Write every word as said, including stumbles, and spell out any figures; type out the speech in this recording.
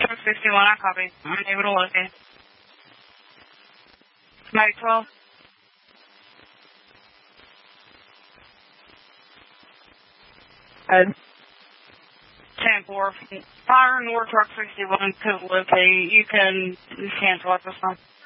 Truck sixty-one, I copy. I'm able to locate. Mike twelve. Ed. ten four. Fire North Truck sixty-one, couldn't locate. You can cancel at this time.